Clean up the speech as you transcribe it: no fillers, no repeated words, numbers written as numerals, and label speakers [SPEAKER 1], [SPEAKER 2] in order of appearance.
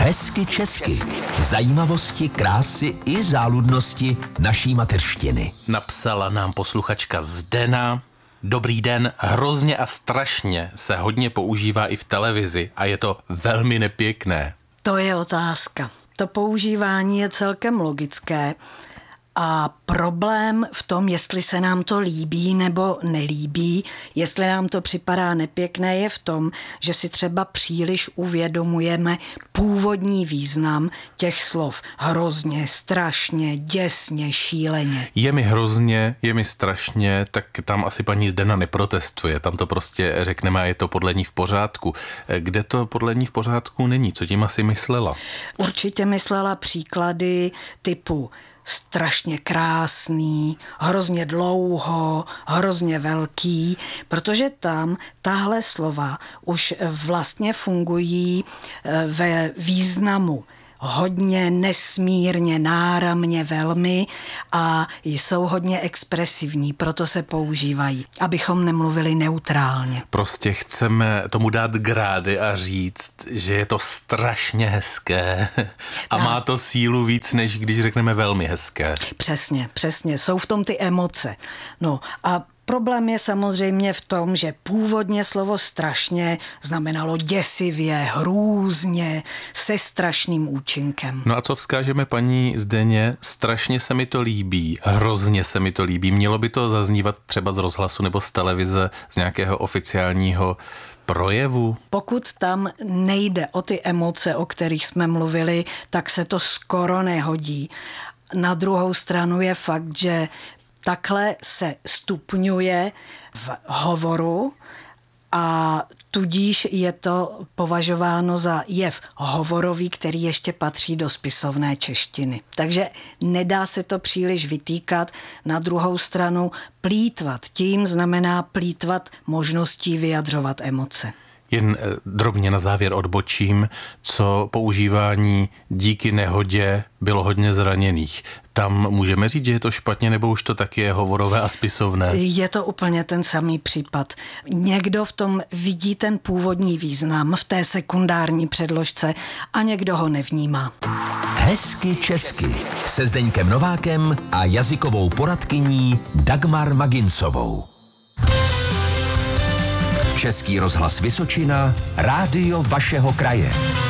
[SPEAKER 1] Hezky česky. Zajímavosti, krásy i záludnosti naší mateřštiny.
[SPEAKER 2] Napsala nám posluchačka Zdena. Dobrý den, hrozně a strašně se hodně používá i v televizi a je to velmi nepěkné.
[SPEAKER 3] To je otázka. To používání je celkem logické a problém v tom, jestli se nám to líbí nebo nelíbí, jestli nám to připadá nepěkné, je v tom, že si třeba příliš uvědomujeme původní význam těch slov. Hrozně, strašně, děsně, šíleně.
[SPEAKER 2] Je mi hrozně, je mi strašně, tak tam asi paní Zdena neprotestuje. Tam to prostě řekneme a je to podle ní v pořádku. Kde to podle ní v pořádku není? Co tím asi myslela?
[SPEAKER 3] Určitě myslela příklady typu strašně krásný, hrozně dlouho, hrozně velký, protože tam tahle slova už vlastně fungují ve významu hodně, nesmírně, náramně, velmi a jsou hodně expresivní, proto se používají, abychom nemluvili neutrálně.
[SPEAKER 2] Prostě chceme tomu dát grády a říct, že je to strašně hezké a má to sílu víc, než když řekneme velmi hezké.
[SPEAKER 3] Přesně, jsou v tom ty emoce. No a problém je samozřejmě v tom, že původně slovo strašně znamenalo děsivě, hrůzně, se strašným účinkem.
[SPEAKER 2] No a co vzkážeme paní Zdeně? Strašně se mi to líbí, hrozně se mi to líbí. Mělo by to zaznívat třeba z rozhlasu nebo z televize, z nějakého oficiálního projevu?
[SPEAKER 3] Pokud tam nejde o ty emoce, o kterých jsme mluvili, tak se to skoro nehodí. Na druhou stranu je fakt, že takhle se stupňuje v hovoru a tudíž je to považováno za jev hovorový, který ještě patří do spisovné češtiny. Takže nedá se to příliš vytýkat. Na druhou stranu plýtvat tím znamená plýtvat možností vyjadřovat emoce.
[SPEAKER 2] Jen drobně na závěr odbočím, co používání díky nehodě bylo hodně zraněných. Tam můžeme říct, že je to špatně, nebo už to taky je hovorové a spisovné?
[SPEAKER 3] Je to úplně ten samý případ. Někdo v tom vidí ten původní význam v té sekundární předložce a někdo ho nevnímá.
[SPEAKER 1] Hezky česky se Zdeňkem Novákem a jazykovou poradkyní Dagmar Maginsovou. Český rozhlas Vysočina, rádio vašeho kraje.